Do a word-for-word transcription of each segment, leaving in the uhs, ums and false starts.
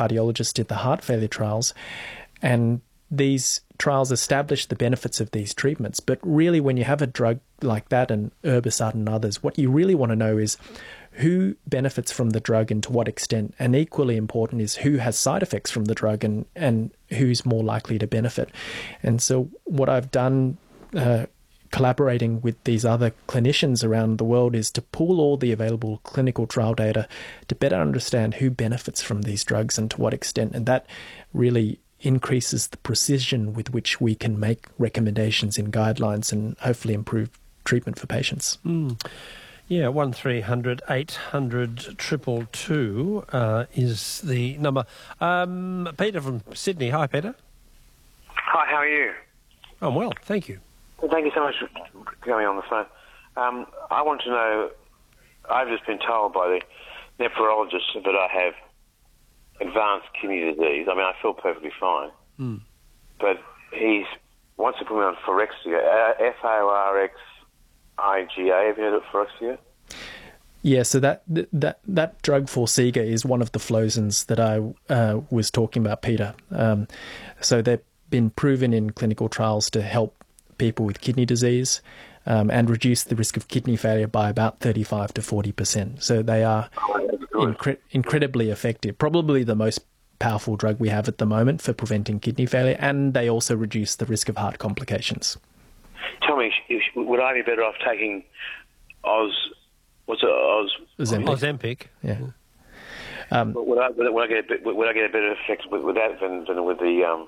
cardiologist did the heart failure trials, and these trials established the benefits of these treatments. But really, when you have a drug like that and irbesartan and others, what you really want to know is who benefits from the drug and to what extent. And equally important is who has side effects from the drug and, and who's more likely to benefit. And so what I've done uh, collaborating with these other clinicians around the world is to pool all the available clinical trial data to better understand who benefits from these drugs and to what extent. And that really increases the precision with which we can make recommendations in guidelines and hopefully improve treatment for patients. Mm. Yeah, one three hundred eight hundred two two two uh, is the number. Um, Peter from Sydney. Hi, Peter. Hi, how are you? I'm well, thank you. Well, thank you so much for coming on the phone. Um, I want to know, I've just been told by the nephrologist that I have advanced kidney disease. I mean, I feel perfectly fine. Mm. But he wants to put me on Phorexia, F O R X I G A. Have you heard of Phorexia? Yeah, so that that that drug Forxiga is one of the flozins that I uh, was talking about, Peter. Um, so they've been proven in clinical trials to help people with kidney disease um, and reduce the risk of kidney failure by about thirty-five to forty percent. So they are incre- incredibly effective, probably the most powerful drug we have at the moment for preventing kidney failure, and they also reduce the risk of heart complications. Tell me, would I be better off taking Oz, what's it, Oz? Ozempic. Ozempic. Yeah. Um, would, I, would, I get a bit, would I get a better effect with, with that than, than with the um,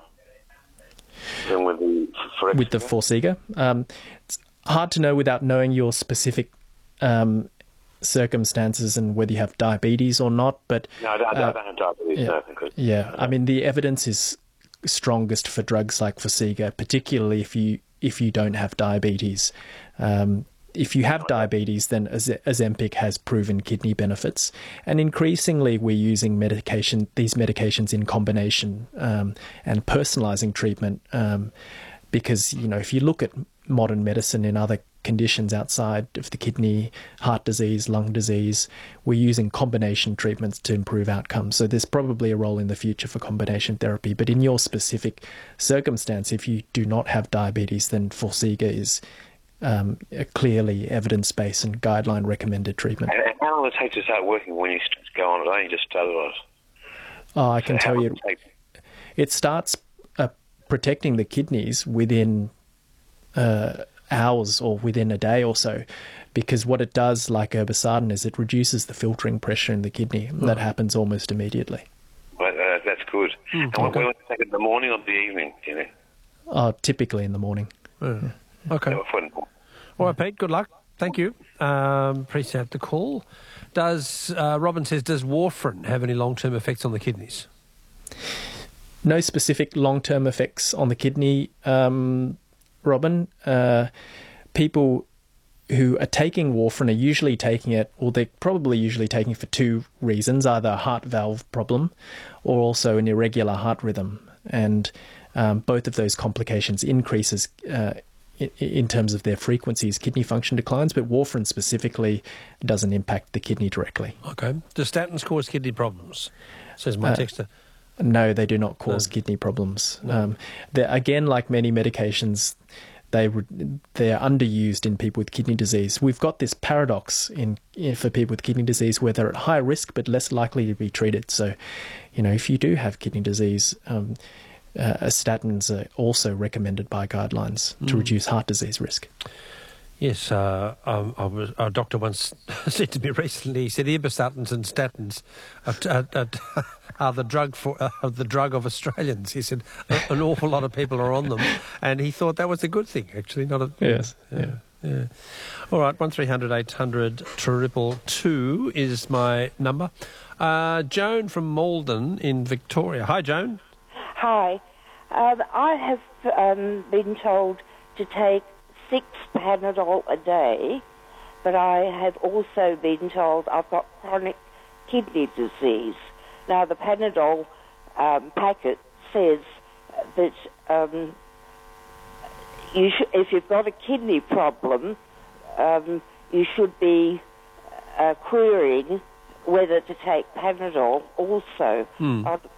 than with the Phorexia? With the Forxiga? Um, it's hard to know without knowing your specific um, circumstances and whether you have diabetes or not. But no, I don't, uh, I don't have diabetes. Yeah, no, because, yeah. I mean, the evidence is strongest for drugs like Forxiga, particularly if you if you don't have diabetes. Um, if you have diabetes, then Ozempic has proven kidney benefits, and increasingly we're using medication, these medications in combination um, and personalising treatment. Um, because you know, if you look at modern medicine in other conditions outside of the kidney, heart disease, lung disease, we're using combination treatments to improve outcomes. So there's probably a role in the future for combination therapy. But in your specific circumstance, if you do not have diabetes, then Forxiga is um, a clearly evidence-based and guideline-recommended treatment. And how long will it take to start working when you go on it? I only just started on it. Oh, I can so tell you, it, take... it starts uh, protecting the kidneys within uh, hours or within a day or so, because what it does, like irbesartan, is it reduces the filtering pressure in the kidney. Oh. That happens almost immediately. Well, uh, that's good. Mm, and okay. when will it take it in the morning or the evening, do you know? Oh, typically in the morning. Oh. Yeah. Okay. Yeah, all right, Pete, good luck. Thank you. Um, appreciate the call. Does uh, Robin says, does warfarin have any long-term effects on the kidneys? No specific long-term effects on the kidney, um, Robin. Uh, people who are taking warfarin are usually taking it, or they're probably usually taking it for two reasons, either a heart valve problem or also an irregular heart rhythm. And um, both of those complications increases uh, in, in terms of their frequencies, kidney function declines, but warfarin specifically doesn't impact the kidney directly. Okay. Do statins cause kidney problems? Says my Uh, texter. No, they do not cause no. kidney problems. No. Um, again, like many medications, they they're underused in people with kidney disease. We've got this paradox in, in for people with kidney disease where they're at high risk but less likely to be treated. So, you know, if you do have kidney disease, um, uh, statins are also recommended by guidelines mm. to reduce heart disease risk. Yes, uh, um, I was, our doctor once said to me recently, he said irbesartans and statins are, are, are the drug for uh, the drug of Australians. He said an awful lot of people are on them, and he thought that was a good thing, actually. Not a yes, yeah, yeah. yeah. All right, one three hundred eight hundred triple two is my number. Uh, Joan from Malden in Victoria. Hi, Joan. Hi, um, I have um, been told to take six Panadol a day, but I have also been told I've got chronic kidney disease. Now, the Panadol um, packet says that um, you sh- if you've got a kidney problem, um, you should be uh, querying whether to take Panadol also. Hmm. I'd